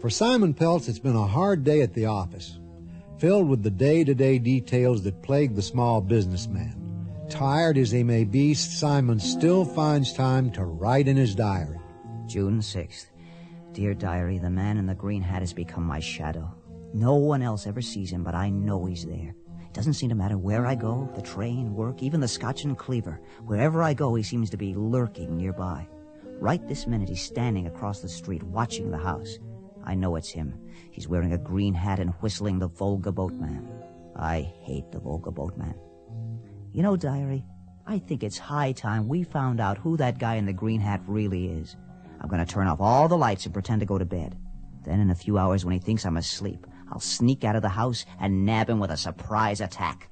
For Simon Peltz, it's been a hard day at the office, filled with the day-to-day details that plague the small businessman. Tired as he may be, Simon still finds time to write in his diary. June 6th. Dear diary, the man in the green hat has become my shadow. No one else ever sees him, but I know he's there. It doesn't seem to matter where I go, the train, work, even the Scotch and Cleaver. Wherever I go, he seems to be lurking nearby. Right this minute, he's standing across the street, watching the house. I know it's him. He's wearing a green hat and whistling the Volga Boatman. I hate the Volga Boatman. You know, diary, I think it's high time we found out who that guy in the green hat really is. I'm going to turn off all the lights and pretend to go to bed. Then in a few hours when he thinks I'm asleep, I'll sneak out of the house and nab him with a surprise attack.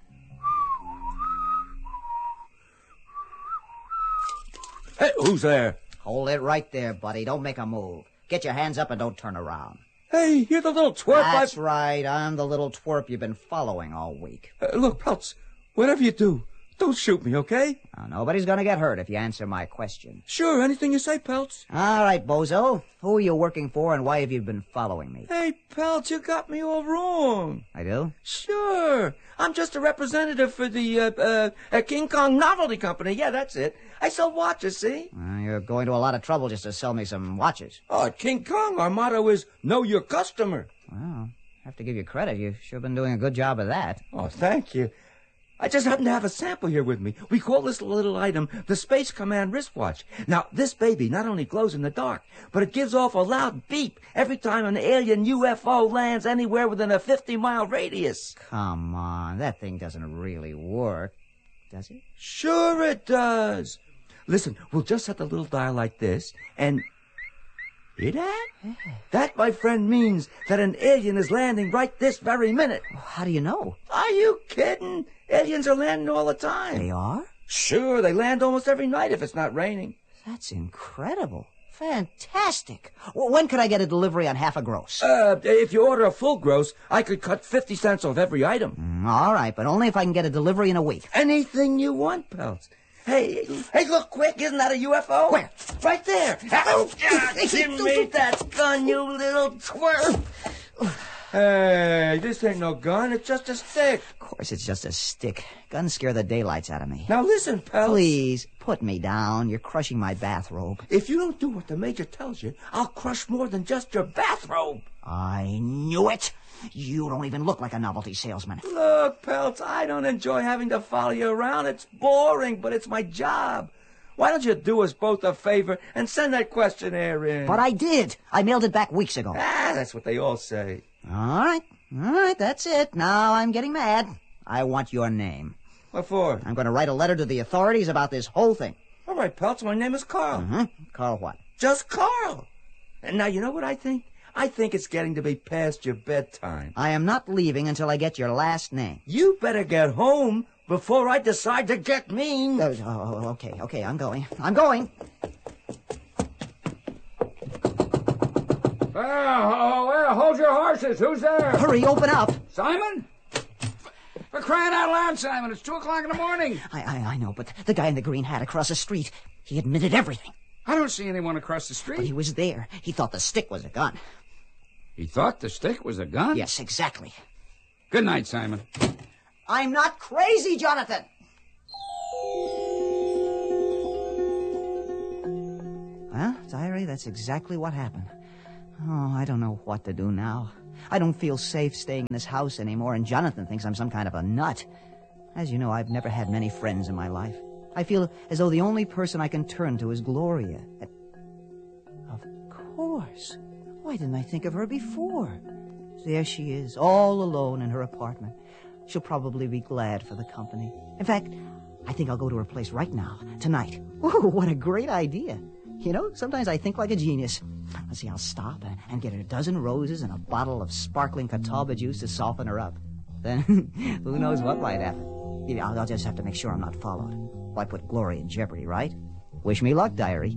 Hey, who's there? Hold it right there, buddy. Don't make a move. Get your hands up and don't turn around. Hey, you're the little twerp. That's right. I'm the little twerp you've been following all week. Look, Peltz, whatever you do, don't shoot me, okay? Now, nobody's going to get hurt if you answer my question. Sure, anything you say, Peltz. All right, bozo. Who are you working for and why have you been following me? Hey, Peltz, you got me all wrong. I do? Sure. I'm just a representative for the King Kong Novelty Company. Yeah, that's it. I sell watches, see? You're going to a lot of trouble just to sell me some watches. Oh, at King Kong, our motto is know your customer. Well, I have to give you credit. You've sure been doing a good job of that. Oh, thank you. I just happen to have a sample here with me. We call this little item the Space Command wristwatch. Now, this baby not only glows in the dark, but it gives off a loud beep every time an alien UFO lands anywhere within a 50-mile radius. Come on, that thing doesn't really work, does it? Sure it does. Listen, we'll just set the little dial like this, and... Hear that? Yeah. That, my friend, means that an alien is landing right this very minute. How do you know? Are you kidding? Aliens are landing all the time. They are? Sure, they land almost every night if it's not raining. That's incredible. Fantastic. Well, when could I get a delivery on half a gross? If you order a full gross, I could cut 50 cents off every item. All right, but only if I can get a delivery in a week. Anything you want, Peltz. Hey, look quick, isn't that a UFO? Where? Right there. Oh, give me that gun, you little twerp. Hey, this ain't no gun, it's just a stick. Of course, it's just a stick. Guns scare the daylights out of me. Now listen, Peltz. Please, put me down. You're crushing my bathrobe. If you don't do what the Major tells you, I'll crush more than just your bathrobe. I knew it. You don't even look like a novelty salesman. Look, Peltz, I don't enjoy having to follow you around. It's boring, but it's my job. Why don't you do us both a favor and send that questionnaire in? But I did. I mailed it back weeks ago. That's what they all say. All right, that's it. Now I'm getting mad. I want your name. What for? I'm going to write a letter to the authorities about this whole thing. All right, Peltz, my name is Carl. Carl what? Just Carl. And now, you know what I think? I think it's getting to be past your bedtime. I am not leaving until I get your last name. You better get home before I decide to get mean. Okay, I'm going. Hold your horses. Who's there? Hurry, open up. Simon? For crying out loud, Simon. It's 2 o'clock in the morning. I know, but the guy in the green hat across the street, he admitted everything. I don't see anyone across the street. But he was there. He thought the stick was a gun. He thought the stick was a gun? Yes, exactly. Good night, Simon. I'm not crazy, Jonathan. Well, diary, that's exactly what happened. Oh, I don't know what to do now. I don't feel safe staying in this house anymore, and Jonathan thinks I'm some kind of a nut. As you know, I've never had many friends in my life. I feel as though the only person I can turn to is Gloria. Of course. Why didn't I think of her before? There she is, all alone in her apartment. She'll probably be glad for the company. In fact, I think I'll go to her place right now, tonight. Ooh, what a great idea. You know, sometimes I think like a genius. Let's see, I'll stop and get her a dozen roses and a bottle of sparkling catawba juice to soften her up. Then, who knows what might happen. I'll just have to make sure I'm not followed. Why put Gloria in jeopardy, right? Wish me luck, diary.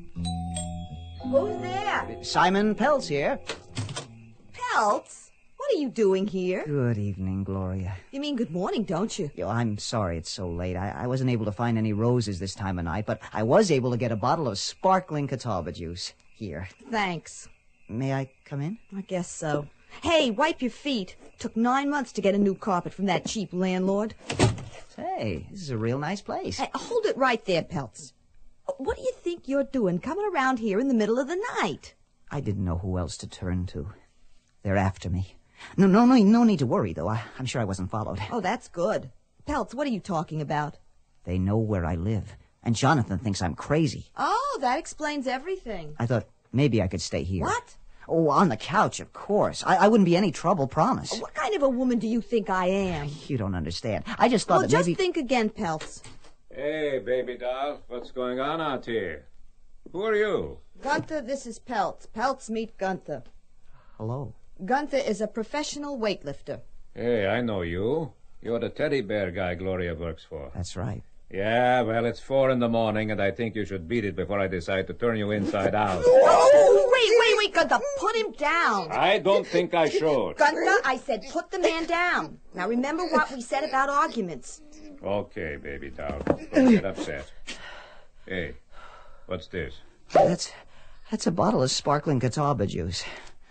Who's there? Simon Peltz here. Peltz? What are are you doing here? Good evening, Gloria. You mean good morning, don't you? I'm sorry it's so late. I wasn't able to find any roses this time of night, but I was able to get a bottle of sparkling Catawba juice. Here. Thanks. May I come in? I guess so. Hey, wipe your feet. Took 9 months to get a new carpet from that cheap landlord. Hey, this is a real nice place. Hey, hold it right there, Peltz. What do you think you're doing coming around here in the middle of the night? I didn't know who else to turn to. They're after me. No need to worry, though. I'm sure I wasn't followed. Oh, that's good. Peltz, what are you talking about? They know where I live, and Jonathan thinks I'm crazy. Oh, that explains everything. I thought maybe I could stay here. What? Oh, on the couch, of course. I wouldn't be any trouble, promise. What kind of a woman do you think I am? You don't understand. I just thought Well, that just maybe... think again, Peltz. Hey, baby doll, what's going on out here? Who are you? Gunther, this is Peltz. Peltz, meet Gunther. Hello. Gunther is a professional weightlifter. Hey, I know you. You're the teddy bear guy Gloria works for. That's right. Yeah, well, it's 4 a.m, and I think you should beat it before I decide to turn you inside out. Oh, wait, Gunther, put him down. I don't think I should. Gunther, I said put the man down. Now remember what we said about arguments. Okay, baby doll. Don't get upset. Hey, what's this? That's a bottle of sparkling Catawba juice.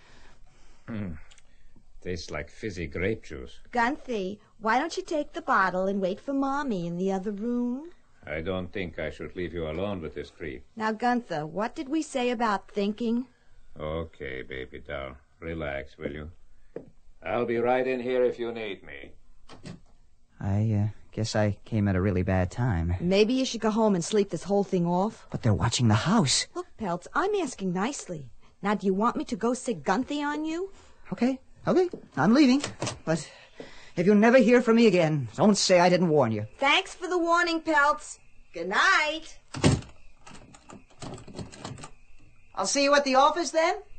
Tastes like fizzy grape juice. Gunther, why don't you take the bottle and wait for Mommy in the other room? I don't think I should leave you alone with this creep. Now, Gunther, what did we say about thinking? Okay, baby doll. Relax, will you? I'll be right in here if you need me. I guess I came at a really bad time. Maybe you should go home and sleep this whole thing off. But they're watching the house. Look, Peltz, I'm asking nicely. Now, do you want me to go sick Gunther on you? Okay, I'm leaving. But if you never hear from me again, don't say I didn't warn you. Thanks for the warning, Peltz. Good night. I'll see you at the office then?